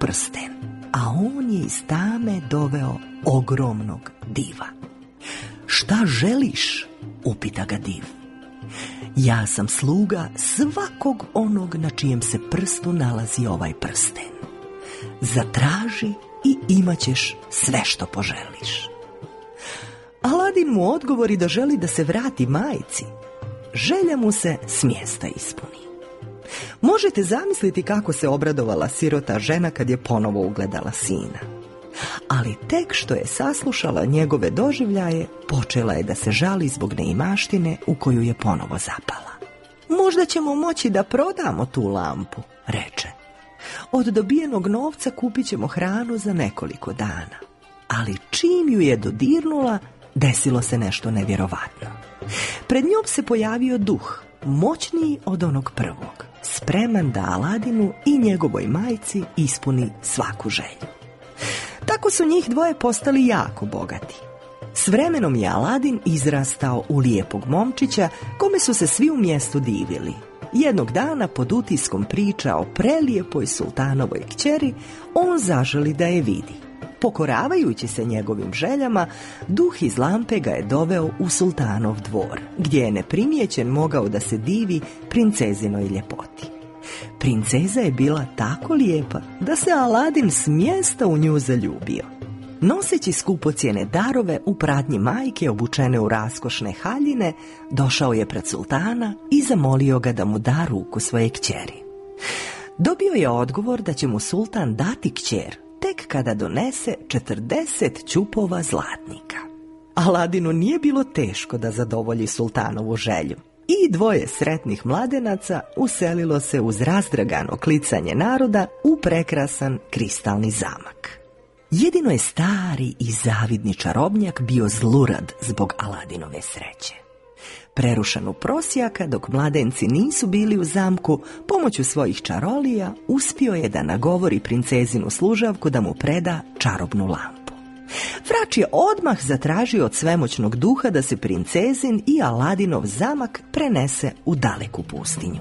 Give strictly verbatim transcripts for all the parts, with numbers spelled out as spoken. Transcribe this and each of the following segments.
prsten, a on je iz tame doveo ogromnog diva. Šta želiš? Upita ga div. Ja sam sluga svakog onog na čijem se prstu nalazi ovaj prsten. Zatraži i imat ćeš sve što poželiš. Aladin mu odgovori da želi da se vrati majci. Želja mu se s mjesta ispuni. Možete zamisliti kako se obradovala sirota žena kad je ponovo ugledala sina. Ali tek što je saslušala njegove doživljaje, počela je da se žali zbog neimaštine u koju je ponovo zapala. Možda ćemo moći da prodamo tu lampu, reče. Od dobijenog novca kupit ćemo hranu za nekoliko dana. Ali čim ju je dodirnula, desilo se nešto nevjerovatno. Pred njom se pojavio duh, moćniji od onog prvog, spreman da Aladinu i njegovoj majci ispuni svaku želju. Tako su njih dvoje postali jako bogati. S vremenom je Aladin izrastao u lijepog momčića kome su se svi u mjestu divili. Jednog dana pod utiskom priča o prelijepoj sultanovoj kćeri, on zaželi da je vidi. Pokoravajući se njegovim željama, duh iz lampe ga je doveo u sultanov dvor, gdje je neprimjećen mogao da se divi princezinoj ljepoti. Princeza je bila tako lijepa da se Aladin s mjesta u nju zaljubio. Noseći skupocjene darove u pratnji majke obučene u raskošne haljine, došao je pred sultana i zamolio ga da mu da ruku svoje kćeri. Dobio je odgovor da će mu sultan dati kćer tek kada donese četrdeset ćupova zlatnika. Aladinu nije bilo teško da zadovolji sultanovu želju. I dvoje sretnih mladenaca uselilo se uz razdragano klicanje naroda u prekrasan kristalni zamak. Jedino je stari i zavidni čarobnjak bio zlurad zbog Aladinove sreće. Prerušen u prosjaka, dok mladenci nisu bili u zamku, pomoću svojih čarolija uspio je da nagovori princezinu služavku da mu preda čarobnu lampu. Vrač je odmah zatražio od svemoćnog duha da se princezin i Aladinov zamak prenese u daleku pustinju.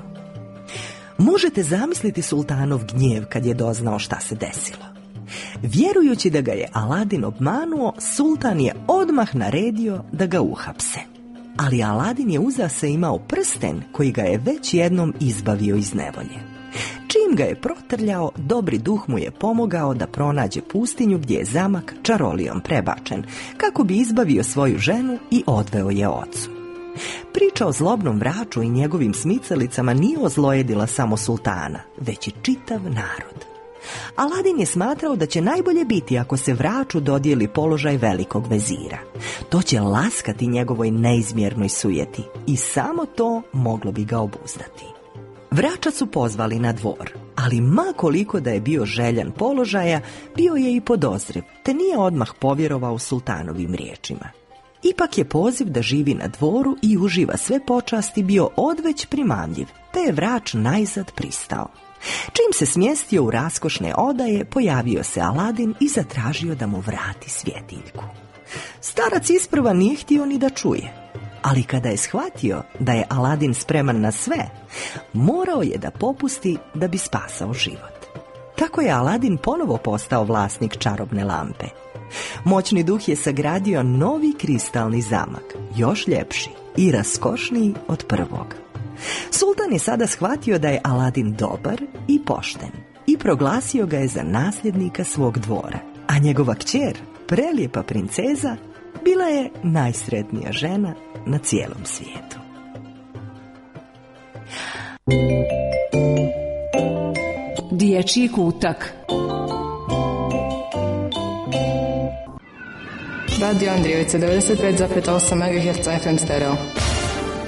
Možete zamisliti sultanov gnjev kad je doznao šta se desilo. Vjerujući da ga je Aladin obmanuo, sultan je odmah naredio da ga uhapse. Ali Aladin je uza se imao prsten koji ga je već jednom izbavio iz nevolje. Čim ga je protrljao, dobri duh mu je pomogao da pronađe pustinju gdje je zamak čarolijom prebačen, kako bi izbavio svoju ženu i odveo je ocu. Priča o zlobnom vraču i njegovim smicalicama nije ozlojedila samo sultana, već i čitav narod. Aladin je smatrao da će najbolje biti ako se vraču dodijeli položaj velikog vezira. To će laskati njegovoj neizmjernoj sujeti i samo to moglo bi ga obuzdati. Vrača su pozvali na dvor, ali ma koliko da je bio željan položaja, bio je i podozriv, te nije odmah povjerovao sultanovim riječima. Ipak je poziv da živi na dvoru i uživa sve počasti bio odveć primamljiv, te je vrač najzad pristao. Čim se smjestio u raskošne odaje, pojavio se Aladin i zatražio da mu vrati svjetiljku. Starac isprva nije htio ni da čuje, ali kada je shvatio da je Aladin spreman na sve, morao je da popusti da bi spasao život. Tako je Aladin ponovo postao vlasnik čarobne lampe. Moćni duh je sagradio novi kristalni zamak, još ljepši i raskošniji od prvog. Sultan je sada shvatio da je Aladin dobar i pošten i proglasio ga je za nasljednika svog dvora, a njegova kćer, prelijepa princeza, bila je najsretnija žena na cijelom svijetu. Dječji kutak. Radio Andrijevica devedeset pet zarez osam megaherca F M stereo.